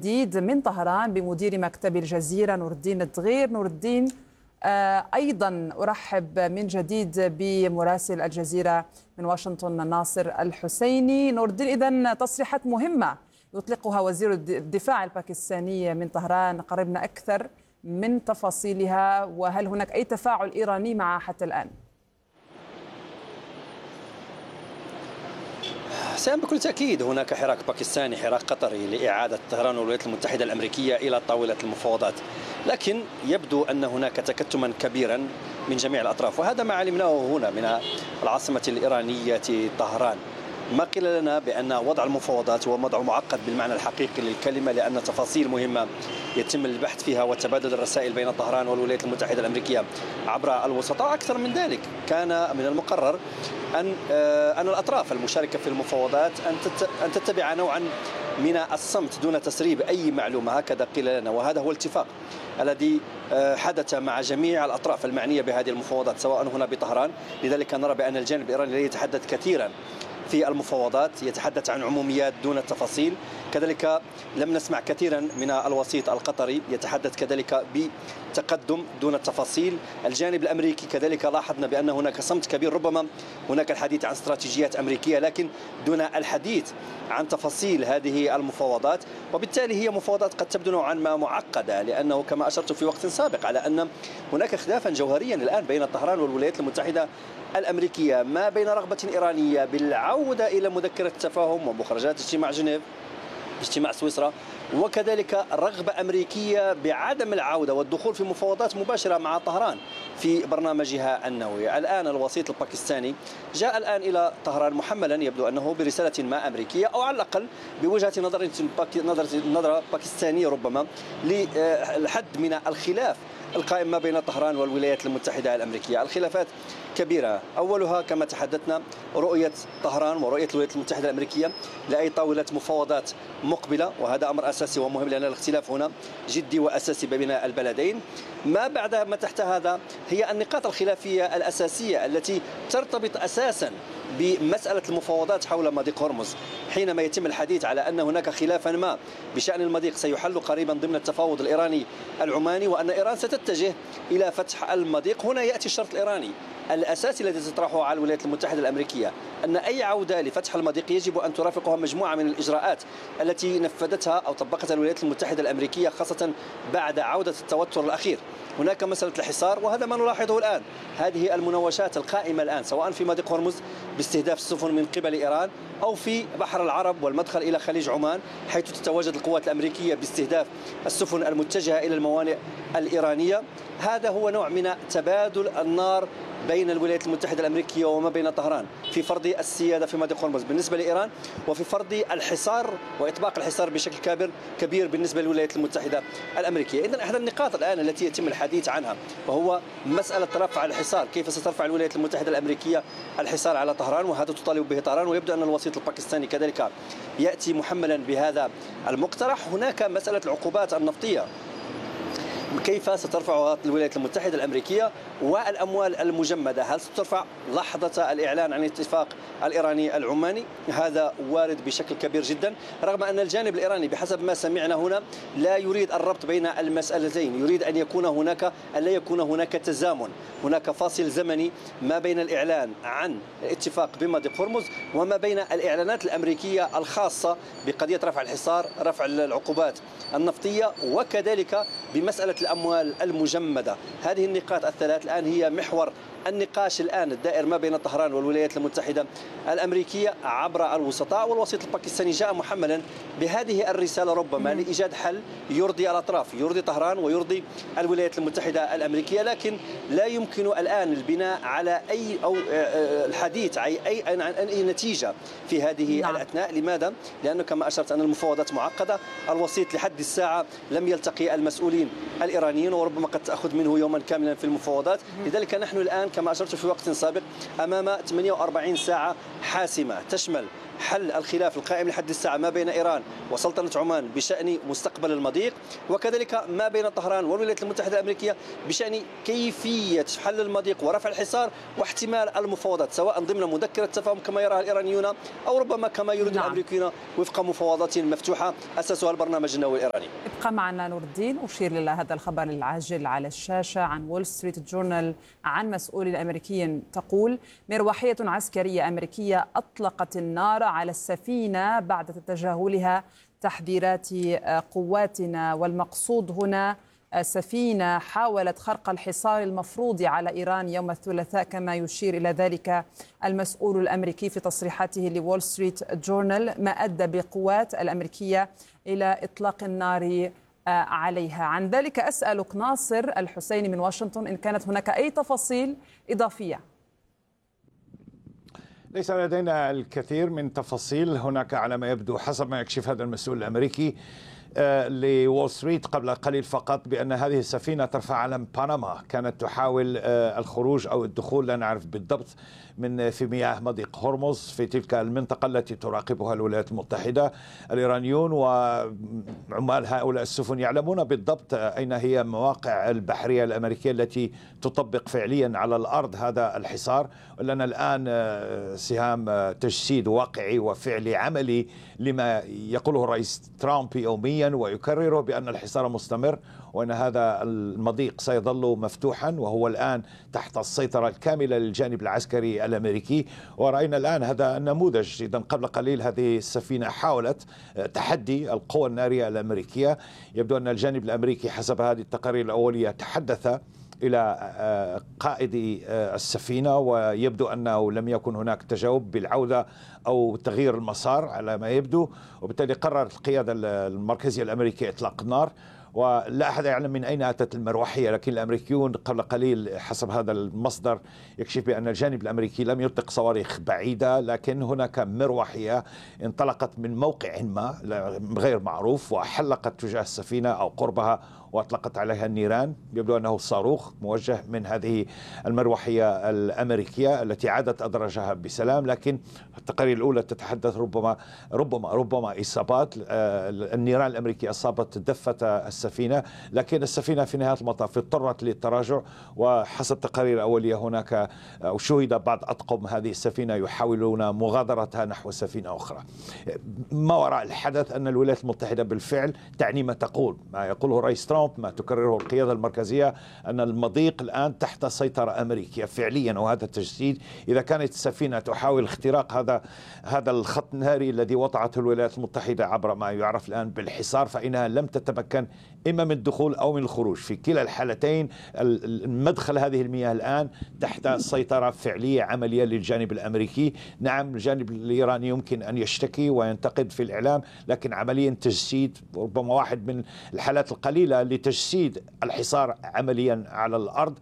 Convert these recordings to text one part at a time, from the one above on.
جديد من طهران بمدير مكتب الجزيرة نور الدين الدغير. نور الدين، أيضا أرحب من جديد بمراسل الجزيرة من واشنطن ناصر الحسيني. نور الدين، إذن تصريحات مهمة يطلقها وزير الدفاع الباكستاني من طهران، قربنا أكثر من تفاصيلها، وهل هناك أي تفاعل إيراني معها حتى الآن؟ سام، بكل تأكيد هناك حراك باكستاني، حراك قطري لإعادة طهران والولايات المتحدة الأمريكية إلى طاولة المفاوضات، لكن يبدو أن هناك تكتما كبيرا من جميع الأطراف، وهذا ما علمناه هنا من العاصمة الإيرانية طهران. ما قيل لنا بأن وضع المفاوضات هو وضع معقد بالمعنى الحقيقي للكلمة، لأن تفاصيل مهمة يتم البحث فيها وتبادل الرسائل بين طهران والولايات المتحدة الأمريكية عبر الوسطاء. أكثر من ذلك، كان من المقرر أن الأطراف المشاركة في المفاوضات أن تتبع نوعا من الصمت دون تسريب أي معلومة، هكذا قيل لنا، وهذا هو الاتفاق الذي حدث مع جميع الأطراف المعنية بهذه المفاوضات سواء هنا بطهران. لذلك نرى بأن الجانب الإيراني لا يتحدث كثيرا في المفاوضات، يتحدث عن عموميات دون التفاصيل. كذلك لم نسمع كثيرا من الوسيط القطري يتحدث كذلك بتقدم دون التفاصيل. الجانب الأمريكي كذلك لاحظنا بأن هناك صمت كبير، ربما هناك الحديث عن استراتيجيات أمريكية لكن دون الحديث عن تفاصيل هذه المفاوضات، وبالتالي هي مفاوضات قد تبدو نوعا ما معقدة، لأنه كما أشرت في وقت سابق على أن هناك خلافا جوهريا الآن بين طهران والولايات المتحدة الأمريكية، ما بين رغبة إيرانية بالعودة إلى مذكرة التفاهم ومخرجات اجتماع جنيف، اجتماع سويسرا، وكذلك رغبة أمريكية بعدم العودة والدخول في مفاوضات مباشرة مع طهران في برنامجها النووي. الآن الوسيط الباكستاني جاء الآن إلى طهران محملا يبدو أنه برسالة ما أمريكية، أو على الأقل بوجهة نظر باكستانية ربما للحد من الخلاف القائم ما بين طهران والولايات المتحدة الأمريكية. الخلافات كبيرة، أولها كما تحدثنا رؤية طهران ورؤية الولايات المتحدة الأمريكية لأي طاولة مفاوضات مقبلة، وهذا أمر أساسي ومهم لأن الاختلاف هنا جدي وأساسي بين البلدين. ما بعد ما تحت هذا هي النقاط الخلافية الأساسية التي ترتبط أساسا بمسألة المفاوضات حول مضيق هرمز، حينما يتم الحديث على أن هناك خلافا ما بشأن المضيق سيحل قريبا ضمن التفاوض الإيراني العماني، وأن إيران ستتجه إلى فتح المضيق. هنا يأتي الشرط الإيراني الأساسي الذي تطرحه على الولايات المتحدة الأمريكية، أن أي عودة لفتح المضيق يجب أن ترافقها مجموعة من الإجراءات التي نفذتها أو طبقتها الولايات المتحدة الأمريكية، خاصة بعد عودة التوتر الأخير. هناك مسألة الحصار، وهذا ما نلاحظه الآن، هذه المناوشات القائمة الآن سواء في مضيق هرمز باستهداف السفن من قبل إيران، أو في بحر العرب والمدخل إلى خليج عمان حيث تتواجد القوات الأمريكية باستهداف السفن المتجهة إلى الموانئ الإيرانية. هذا هو نوع من تبادل النار بين الولايات المتحدة الأمريكية وما بين طهران في فرض السيادة في مضيق هرمز بالنسبة لإيران، وفي فرض الحصار وإطباق الحصار بشكل كبير بالنسبة للولايات المتحدة الأمريكية. إذن أحد النقاط الآن التي يتم الحديث عنها وهو مسألة رفع الحصار، كيف سترفع الولايات المتحدة الأمريكية الحصار على طهران، وهذا تطالب به طهران، ويبدو أن الوسيط الباكستاني كذلك يأتي محملا بهذا المقترح. هناك مسألة العقوبات النفطية، كيف سترفعها الولايات المتحدة الأمريكية، والأموال المجمدة هل سترفع لحظة الإعلان عن الاتفاق الإيراني العماني؟ هذا وارد بشكل كبير جدا، رغم أن الجانب الإيراني بحسب ما سمعنا هنا لا يريد الربط بين المسألتين، يريد أن لا يكون هناك تزامن، هناك فاصل زمني ما بين الإعلان عن الاتفاق بمضيق هرمز وما بين الإعلانات الأمريكية الخاصة بقضية رفع الحصار، رفع العقوبات النفطية، وكذلك بمسألة الأموال المجمدة. هذه النقاط الثلاث الآن هي محور النقاش الآن الدائر ما بين طهران والولايات المتحدة الأمريكية عبر الوسطاء، والوسيط الباكستاني جاء محملا بهذه الرسالة ربما لإيجاد حل يرضي الأطراف، يرضي طهران ويرضي الولايات المتحدة الأمريكية، لكن لا يمكن الآن البناء على أي أو الحديث عن أي نتيجة في هذه الأثناء. لماذا؟ لأنه كما أشرت أن المفاوضات معقدة، الوسيط لحد الساعة لم يلتقي المسؤولين الإيرانيين، وربما قد تأخذ منه يوما كاملا في المفاوضات. لذلك نحن الآن كما أشرت في وقت سابق أمام 48 ساعة حاسمة تشمل حل الخلاف القائم لحد الساعة ما بين إيران وسلطنة عمان بشأن مستقبل المضيق، وكذلك ما بين طهران والولايات المتحدة الأمريكية بشأن كيفية حل المضيق ورفع الحصار واحتمال المفاوضات، سواء ضمن مذكرة تفاهم كما يراها الإيرانيون أو ربما كما يريد الأمريكيون وفق مفاوضات مفتوحة أسسها البرنامج النووي الإيراني. ابقى معنا نور الدين. أشير إلى هذا الخبر العاجل على الشاشة عن وول ستريت جورنال عن مسؤول أمريكي تقول: مروحية عسكرية أمريكية أطلقت النار على السفينة بعد تجاهلها تحذيرات قواتنا، والمقصود هنا سفينة حاولت خرق الحصار المفروض على إيران يوم الثلاثاء، كما يشير إلى ذلك المسؤول الأمريكي في تصريحاته لوول ستريت جورنال، ما أدى بالقوات الأمريكية إلى إطلاق النار عليها. عن ذلك أسألك ناصر الحسيني من واشنطن إن كانت هناك أي تفاصيل إضافية. ليس لدينا الكثير من تفاصيل. هناك على ما يبدو حسب ما يكشف هذا المسؤول الأمريكي لوول ستريت قبل قليل فقط بأن هذه السفينة ترفع علم بنما كانت تحاول الخروج أو الدخول، لا نعرف بالضبط، في مياه مضيق هرمز في تلك المنطقة التي تراقبها الولايات المتحدة. الإيرانيون وعمال هؤلاء السفن يعلمون بالضبط أين هي مواقع البحرية الأمريكية التي تطبق فعليا على الأرض هذا الحصار. لنا الآن سهام تجسيد واقعي وفعلي عملي لما يقوله الرئيس ترامب يوميا ويكرره بأن الحصار مستمر وأن هذا المضيق سيظل مفتوحا، وهو الآن تحت السيطرة الكاملة للجانب العسكري الأمريكي. ورأينا الآن هذا النموذج. إذن قبل قليل هذه السفينة حاولت تحدي القوى النارية الأمريكية. يبدو أن الجانب الأمريكي حسب هذه التقارير الأولية تحدث إلى قائد السفينة، ويبدو أنه لم يكن هناك تجاوب بالعودة أو تغيير المسار على ما يبدو، وبالتالي قررت القيادة المركزية الأمريكية إطلاق النار. ولا أحد يعلم من أين أتت المروحية، لكن الأمريكيون قبل قليل حسب هذا المصدر يكشف بأن الجانب الأمريكي لم يطلق صواريخ بعيدة، لكن هناك مروحية انطلقت من موقع ما غير معروف وحلقت تجاه السفينة أو قربها وأطلقت عليها النيران. يبدو أنه صاروخ موجه من هذه المروحية الأمريكية التي عادت أدراجها بسلام، لكن التقارير الأولى تتحدث ربما إصابات. النيران الأمريكية أصابت دفة السفينة، لكن السفينة في نهاية المطاف اضطرت للتراجع، وحسب تقارير أولية هناك أو شهد بعض أطقم هذه السفينة يحاولون مغادرتها نحو سفينة أخرى. ما وراء الحدث أن الولايات المتحدة بالفعل تعني ما تقول، ما يقوله الرئيس ترامب، ما تكرره القيادة المركزية، أن المضيق الآن تحت سيطرة أمريكية فعليا. وهذا التجسيد إذا كانت السفينة تحاول اختراق هذا الخط الناري الذي وضعته الولايات المتحدة عبر ما يعرف الآن بالحصار، فإنها لم تتمكن إما من الدخول أو من الخروج. في كلا الحالتين مدخل هذه المياه الآن تحت سيطرة فعلية عملية للجانب الأمريكي. نعم الجانب الإيراني يمكن أن يشتكي وينتقد في الإعلام، لكن عمليا تجسيد ربما واحد من الحالات القليلة لتجسيد الحصار عمليا على الأرض.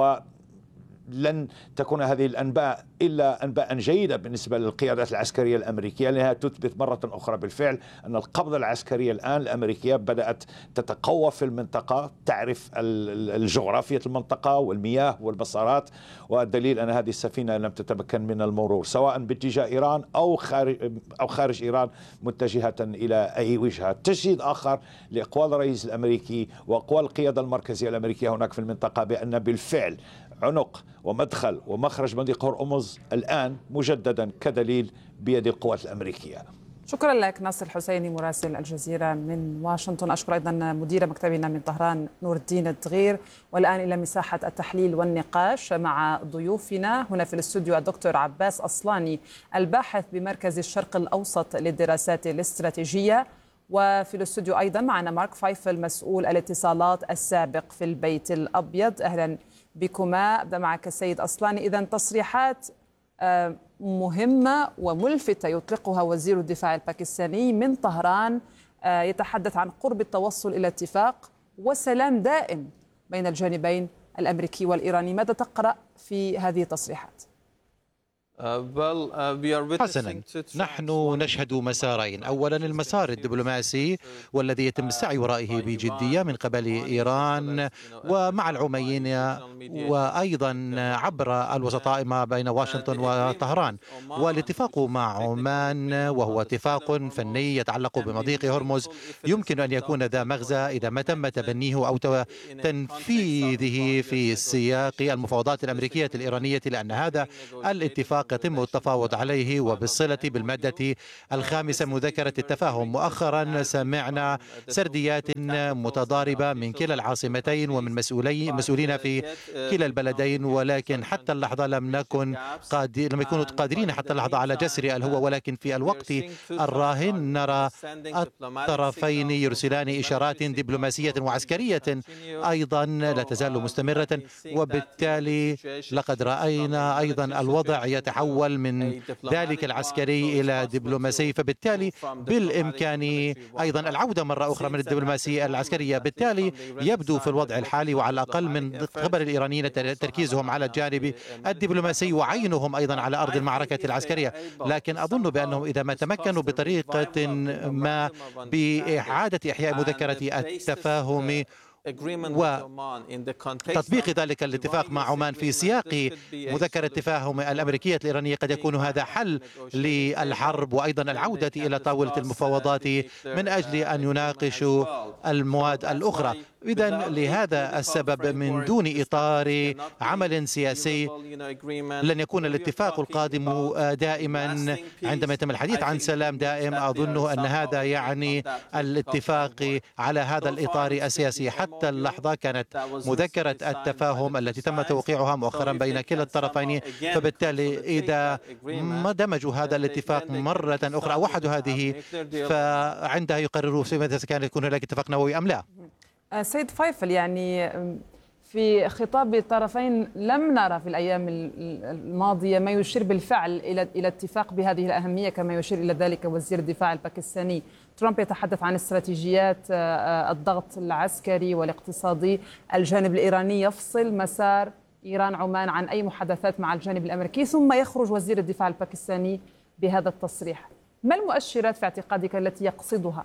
ولن تكون هذه الأنباء إلا أنباء جيدة بالنسبة للقيادات العسكرية الأمريكية، لأنها تثبت مرة أخرى بالفعل أن القبضة العسكرية الآن الأمريكية بدأت تتقوى في المنطقة، تعرف الجغرافية المنطقة والمياه والمسارات، والدليل أن هذه السفينة لم تتمكن من المرور سواء باتجاه إيران أو خارج إيران متجهة إلى أي وجهة. تجسيد آخر لأقوال الرئيس الأمريكي وأقوال القيادة المركزية الأمريكية هناك في المنطقة بأن بالفعل عنق ومدخل ومخرج مضيق هرمز الآن مجددا كدليل بيد القوات الأمريكية. شكرا لك ناصر الحسيني مراسل الجزيرة من واشنطن. أشكر أيضا مدير مكتبنا من طهران نور الدين الدغير. والآن إلى مساحة التحليل والنقاش مع ضيوفنا هنا في الاستوديو الدكتور عباس أصلاني الباحث بمركز الشرق الأوسط للدراسات الاستراتيجية، وفي الاستوديو أيضا معنا مارك فايفل مسؤول الاتصالات السابق في البيت الأبيض. أهلا بكما. أبدأ معك السيد أصلاني. إذن تصريحات مهمة وملفتة يطلقها وزير الدفاع الباكستاني من طهران، يتحدث عن قرب التوصل إلى اتفاق وسلام دائم بين الجانبين الأمريكي والإيراني. ماذا تقرأ في هذه التصريحات؟ حسنا، نحن نشهد مسارين. أولا المسار الدبلوماسي والذي يتم السعي ورائه بجدية من قبل إيران ومع العميين وأيضا عبر الوسطاء ما بين واشنطن وطهران، والاتفاق مع عمان وهو اتفاق فني يتعلق بمضيق هرمز يمكن أن يكون ذا مغزى إذا ما تم تبنيه أو تنفيذه في سياق المفاوضات الأمريكية الإيرانية، لأن هذا الاتفاق يتم التفاوض عليه وبالصلة بالمادة الخامسة من مذكرة التفاهم. مؤخرا سمعنا سرديات متضاربة من كلا العاصمتين ومن مسؤولين في كلا البلدين، ولكن حتى اللحظة لم يكونوا قادرين حتى اللحظة على جسر الهوة. ولكن في الوقت الراهن نرى الطرفين يرسلان إشارات دبلوماسية وعسكرية أيضا لا تزال مستمرة، وبالتالي لقد رأينا أيضا الوضع يتحول من ذلك العسكري إلى دبلوماسي، فبالتالي بالإمكان أيضا العودة مرة أخرى من الدبلوماسية العسكرية. بالتالي يبدو في الوضع الحالي وعلى الأقل من قبل الإيرانيين تركيزهم على الجانب الدبلوماسي وعينهم أيضا على أرض المعركة العسكرية، لكن أظن بأنهم إذا ما تمكنوا بطريقة ما بإعادة إحياء مذكرة التفاهم وتطبيق ذلك الاتفاق مع عمان في سياق مذكرة التفاهم الأمريكية الإيرانية قد يكون هذا حل للحرب وأيضا العودة إلى طاولة المفاوضات من أجل أن يناقشوا المواد الأخرى. إذن لهذا السبب من دون إطار عمل سياسي لن يكون الاتفاق القادم دائما عندما يتم الحديث عن سلام دائم. أظن أن هذا يعني الاتفاق على هذا الإطار السياسي. حتى اللحظة كانت مذكرة التفاهم التي تم توقيعها مؤخرا بين كلا الطرفين، فبالتالي إذا ما دمجوا هذا الاتفاق مرة أخرى أو وحدوا هذه فعندها يقرروا إذا كان يكون هناك اتفاق نووي أم لا. سيد فيفل، يعني في خطاب الطرفين لم نرى في الأيام الماضية ما يشير بالفعل إلى اتفاق بهذه الأهمية كما يشير إلى ذلك وزير الدفاع الباكستاني. ترامب يتحدث عن استراتيجيات الضغط العسكري والاقتصادي، الجانب الإيراني يفصل مسار إيران عمان عن أي محادثات مع الجانب الأمريكي، ثم يخرج وزير الدفاع الباكستاني بهذا التصريح. ما المؤشرات في اعتقادك التي يقصدها؟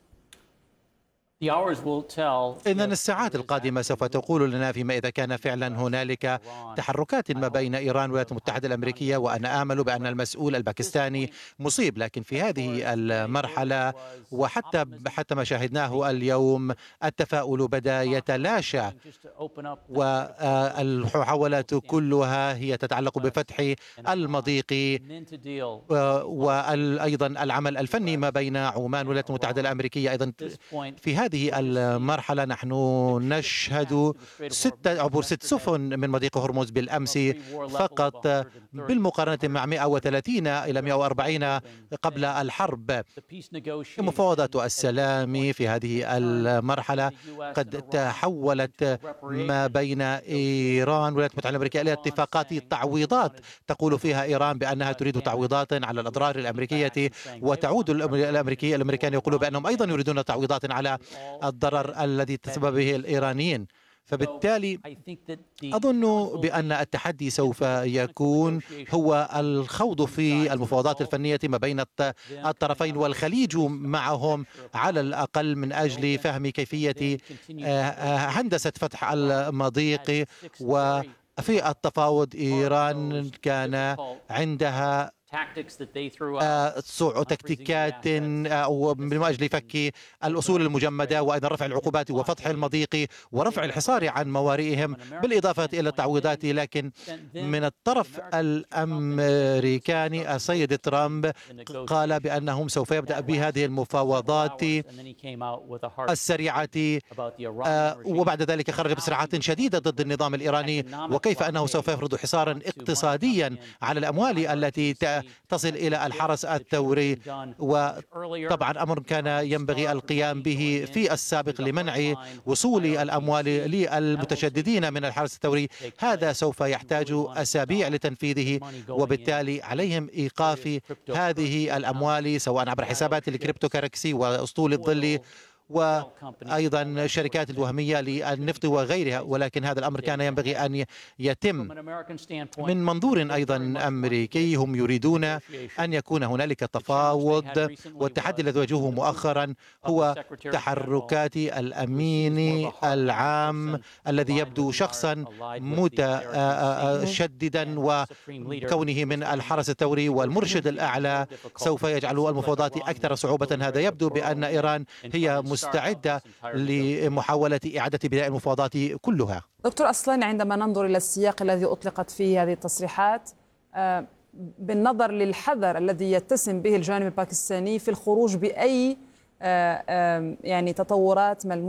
إذن الساعات القادمة سوف تقول لنا فيما إذا كان فعلا هنالك تحركات ما بين إيران والولايات المتحدة الأمريكية، وأنا آمل بأن المسؤول الباكستاني مصيب. لكن في هذه المرحلة وحتى ما شاهدناه اليوم التفاؤل بدأ يتلاشى، والمحاولات كلها هي تتعلق بفتح المضيق وأيضا العمل الفني ما بين عمان والولايات المتحدة الأمريكية. أيضا في هذه المرحلة نحن نشهد عبور 6 سفن من مضيق هرمز بالأمس فقط، بالمقارنة مع 130 إلى 140 قبل الحرب. مفاوضات السلام في هذه المرحلة قد تحولت ما بين إيران والولايات المتحدة الأمريكية إلى اتفاقات تعويضات تقول فيها إيران بأنها تريد تعويضات على الأضرار الأمريكية، وتعود الأمريكان يقولون بأنهم أيضا يريدون تعويضات على الضرر الذي تسبب به الإيرانيين. فبالتالي أظن بأن التحدي سوف يكون هو الخوض في المفاوضات الفنية ما بين الطرفين والخليج معهم على الأقل من أجل فهم كيفية هندسة فتح المضيق. وفي التفاوض إيران كان عندها تكتيكات أو من أجل فك الأصول المجمدة وأيضا رفع العقوبات وفتح المضيق ورفع الحصار عن موارئهم بالإضافة إلى التعويضات. لكن من الطرف الأمريكاني السيد ترامب قال بأنهم سوف يبدأ بهذه المفاوضات السريعة، وبعد ذلك خرج بسرعات شديدة ضد النظام الإيراني وكيف أنه سوف يفرض حصارا اقتصاديا على الأموال التي تصل إلى الحرس الثوري. وطبعا أمر كان ينبغي القيام به في السابق لمنع وصول الأموال للمتشددين من الحرس الثوري. هذا سوف يحتاج أسابيع لتنفيذه، وبالتالي عليهم إيقاف هذه الأموال سواء عبر حسابات الكريبتو كاركسي وأسطول الظل وأيضا شركات الوهمية للنفط وغيرها، ولكن هذا الأمر كان ينبغي أن يتم من منظور أيضا أمريكي. هم يريدون أن يكون هنالك تفاوض، والتحدي الذي واجهه مؤخرا هو تحركات الأمين العام الذي يبدو شخصا متشددا، وكونه من الحرس الثوري والمرشد الأعلى سوف يجعل المفاوضات أكثر صعوبة. هذا يبدو بأن إيران هي مستعدة لمحاولة إعادة بداية المفاوضات كلها. دكتور أصلان، عندما ننظر إلى السياق الذي أطلقت فيه هذه التصريحات بالنظر للحذر الذي يتسم به الجانب الباكستاني في الخروج بأي يعني تطورات ملموسة